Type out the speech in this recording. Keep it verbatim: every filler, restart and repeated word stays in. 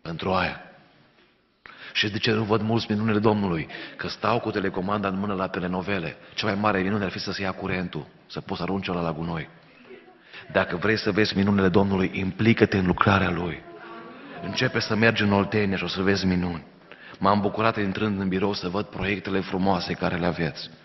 Pentru aia. Și de ce nu văd mulți minunile Domnului? Că stau cu telecomanda în mână la telenovele. Cea mai mare minune ar fi să se ia curentul, să poți să arunci ăla la gunoi. Dacă vrei să vezi minunile Domnului, implică-te în lucrarea Lui. Începe să mergi în Oltenia și o să vezi minuni. M-am bucurat intrând în birou să văd proiectele frumoase care le aveți.